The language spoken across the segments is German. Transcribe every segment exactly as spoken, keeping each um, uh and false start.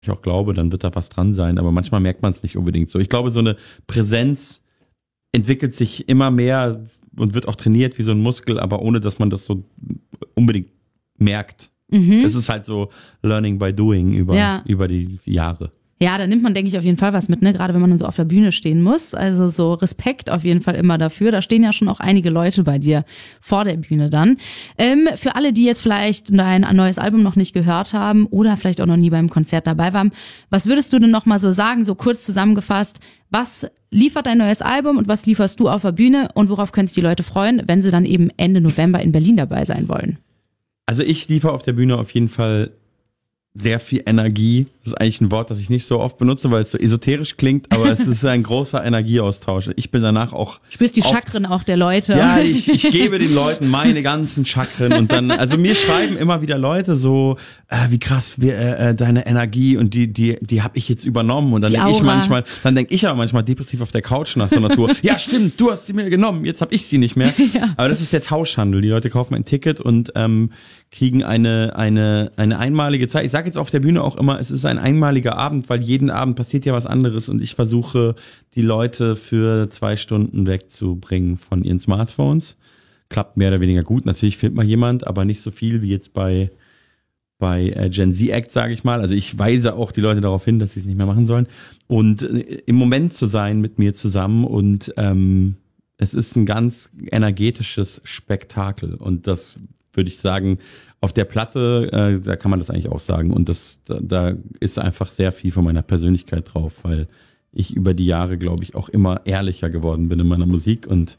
ich auch glaube, dann wird da was dran sein. Aber manchmal merkt man es nicht unbedingt so. Ich glaube, so eine Präsenz entwickelt sich immer mehr und wird auch trainiert wie so ein Muskel, aber ohne, dass man das so unbedingt merkt. Mhm. Es ist halt so Learning by Doing über, ja. über die Jahre. Ja, da nimmt man, denke ich, auf jeden Fall was mit, ne? Gerade wenn man dann so auf der Bühne stehen muss. Also so Respekt auf jeden Fall immer dafür. Da stehen ja schon auch einige Leute bei dir vor der Bühne dann. Ähm, für alle, die jetzt vielleicht dein neues Album noch nicht gehört haben oder vielleicht auch noch nie beim Konzert dabei waren, was würdest du denn noch mal so sagen, so kurz zusammengefasst, was liefert dein neues Album und was lieferst du auf der Bühne und worauf können sich die Leute freuen, wenn sie dann eben Ende November in Berlin dabei sein wollen? Also ich liefere auf der Bühne auf jeden Fall sehr viel Energie. Das ist eigentlich ein Wort, das ich nicht so oft benutze, weil es so esoterisch klingt, aber es ist ein großer Energieaustausch. Ich bin danach auch... Spürst die Chakren auch der Leute. Ja, ich, ich gebe den Leuten meine ganzen Chakren und dann, also mir schreiben immer wieder Leute so, äh, wie krass wie, äh, deine Energie und die die die habe ich jetzt übernommen und dann denke ich manchmal, dann denke ich aber manchmal depressiv auf der Couch nach so einer Tour. Ja, stimmt, du hast sie mir genommen, jetzt habe ich sie nicht mehr. Ja. Aber das ist der Tauschhandel. Die Leute kaufen ein Ticket und ähm, kriegen eine eine eine einmalige Zeit. Ich sage jetzt auf der Bühne auch immer, es ist ein einmaliger Abend, weil jeden Abend passiert ja was anderes und ich versuche, die Leute für zwei Stunden wegzubringen von ihren Smartphones. Klappt mehr oder weniger gut. Natürlich filmt mal jemand, aber nicht so viel wie jetzt bei bei äh, Gen Z Act, sage ich mal. Also ich weise auch die Leute darauf hin, dass sie es nicht mehr machen sollen. Und äh, im Moment zu sein mit mir zusammen und ähm, es ist ein ganz energetisches Spektakel und das würde ich sagen, auf der Platte, äh, da kann man das eigentlich auch sagen. Und das, da, da ist einfach sehr viel von meiner Persönlichkeit drauf, weil ich über die Jahre, glaube ich, auch immer ehrlicher geworden bin in meiner Musik. Und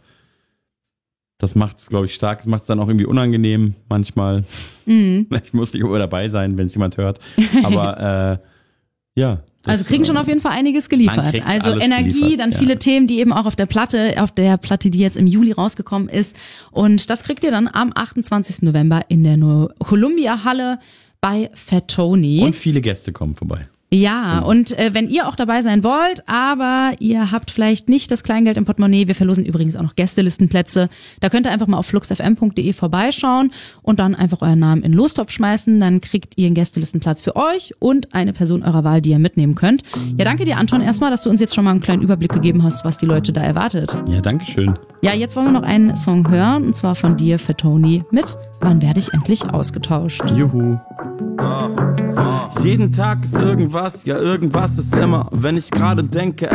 das macht es, glaube ich, stark. Es macht es dann auch irgendwie unangenehm manchmal. Mhm. Ich muss nicht immer dabei sein, wenn es jemand hört. Aber äh, ja. Das, also kriegen schon auf jeden Fall einiges geliefert. Also Energie, geliefert, dann ja. viele Themen, die eben auch auf der Platte, auf der Platte, die jetzt im Juli rausgekommen ist. Und das kriegt ihr dann am achtundzwanzigsten November in der Columbia Halle bei Fat Tony. Und viele Gäste kommen vorbei. Ja, und äh, wenn ihr auch dabei sein wollt, aber ihr habt vielleicht nicht das Kleingeld im Portemonnaie, wir verlosen übrigens auch noch Gästelistenplätze, da könnt ihr einfach mal auf flux f m punkt d e vorbeischauen und dann einfach euren Namen in den Lostopf schmeißen, dann kriegt ihr einen Gästelistenplatz für euch und eine Person eurer Wahl, die ihr mitnehmen könnt. Ja, danke dir, Anton, erstmal, dass du uns jetzt schon mal einen kleinen Überblick gegeben hast, was die Leute da erwartet. Ja, danke schön. Ja, jetzt wollen wir noch einen Song hören, und zwar von dir, Fat Tony, mit Wann werde ich endlich ausgetauscht? Juhu. Jeden Tag ist irgendwas, ja irgendwas ist immer, wenn ich gerade denke,